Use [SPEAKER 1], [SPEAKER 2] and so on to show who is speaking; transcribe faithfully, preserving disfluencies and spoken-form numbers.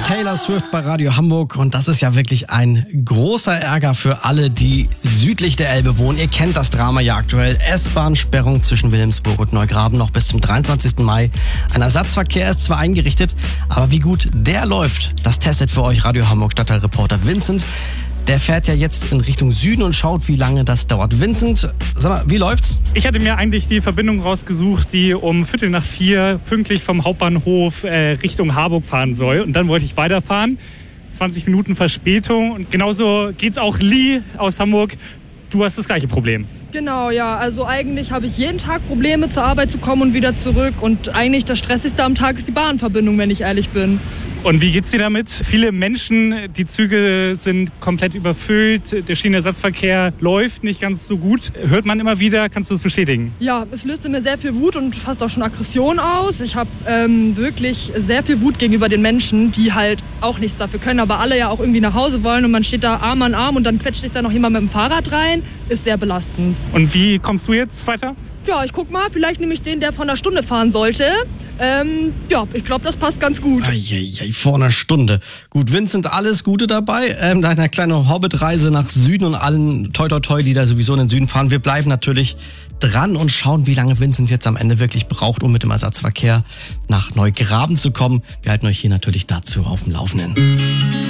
[SPEAKER 1] Taylor Swift bei Radio Hamburg und das ist ja wirklich ein großer Ärger für alle, die südlich der Elbe wohnen. Ihr kennt das Drama ja aktuell. S-Bahn-Sperrung zwischen Wilhelmsburg und Neugraben noch bis zum dreiundzwanzigsten Mai. Ein Ersatzverkehr ist zwar eingerichtet, aber wie gut der läuft, das testet für euch Radio Hamburg Stadtteilreporter Vincent. Der fährt ja jetzt in Richtung Süden und schaut, wie lange das dauert. Vincent, sag mal, wie läuft's?
[SPEAKER 2] Ich hatte mir eigentlich die Verbindung rausgesucht, die um Viertel nach vier pünktlich vom Hauptbahnhof äh, Richtung Harburg fahren soll. Und dann wollte ich weiterfahren. zwanzig Minuten Verspätung. Und genauso geht's auch Lee aus Hamburg. Du hast das gleiche Problem.
[SPEAKER 3] Genau, ja. Also eigentlich habe ich jeden Tag Probleme, zur Arbeit zu kommen und wieder zurück. Und eigentlich das Stressigste am Tag ist die Bahnverbindung, wenn ich ehrlich bin.
[SPEAKER 2] Und wie geht's dir damit? Viele Menschen, die Züge sind komplett überfüllt, der Schienenersatzverkehr läuft nicht ganz so gut. Hört man immer wieder, kannst du das bestätigen?
[SPEAKER 3] Ja, es löst in mir sehr viel Wut und fast auch schon Aggression aus. Ich habe ähm, wirklich sehr viel Wut gegenüber den Menschen, die halt auch nichts dafür können, aber alle ja auch irgendwie nach Hause wollen und man steht da Arm an Arm und dann quetscht sich da noch jemand mit dem Fahrrad rein. Ist sehr belastend.
[SPEAKER 2] Und wie kommst du jetzt weiter?
[SPEAKER 3] Ja, ich guck mal, vielleicht nehme ich den, der vor einer Stunde fahren sollte. Ähm, ja, ich glaube, das passt ganz gut.
[SPEAKER 1] Eieiei, vor einer Stunde. Gut, Vincent, alles Gute dabei. Ähm, deiner kleinen Hobbit-Reise nach Süden und allen toi toi toi, die da sowieso in den Süden fahren. Wir bleiben natürlich dran und schauen, wie lange Vincent jetzt am Ende wirklich braucht, um mit dem Ersatzverkehr nach Neugraben zu kommen. Wir halten euch hier natürlich dazu auf dem Laufenden.